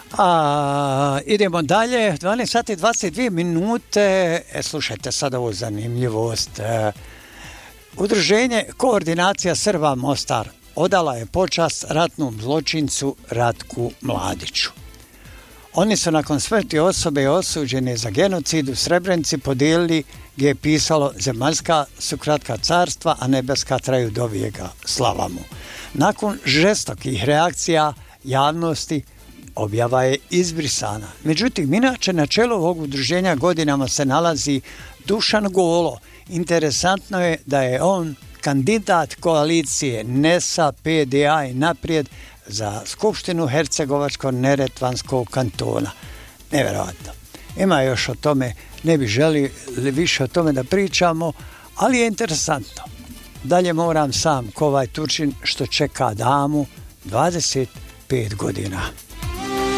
Idemo dalje, 12 sati 22 minute, slušajte sad ovu zanimljivost. Udruženje Koordinacija Srba Mostar odala je počast ratnom zločincu Ratku Mladiću. Oni su nakon smrti osobe osuđene za genocid u Srebrenici podijelili gdje je pisalo zemaljska su kratka carstva, a nebeska traju do vijeka, slava mu. Nakon žestokih reakcija javnosti objava je izbrisana. Međutim, inače na čelu ovog udruženja godinama se nalazi Dušan Golo. Interesantno je da je on kandidat koalicije NESA, PDA i Naprijed za Skupštinu Hercegovačko-Neretvanskog kantona. Nevjerojatno. Ima još o tome, ne bi želi više o tome da pričamo, ali je interesantno. Dalje moram sam ko ovaj Turčin što čeka damu 25 godina.